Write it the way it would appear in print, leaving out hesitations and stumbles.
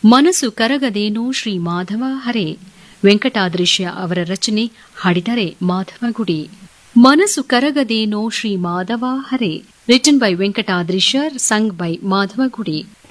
ಮನಸ್ಸು ಕರಗದೇನೋ ಶ್ರೀ ಮಾಧವ ಹರೇ. ವೆಂಕಟಾದ್ರೀಶ ಅವರ ರಚನೆ, ಹಾಡಿದರೆ ಮಾಧವಗುಡಿ. ಮನಸ್ಸು ಕರಗದೇನೋ ಶ್ರೀ ಮಾಧವ ಹರೇ, written by ವೆಂಕಟಾದ್ರೀಶರ್, sung by Madhavagudi.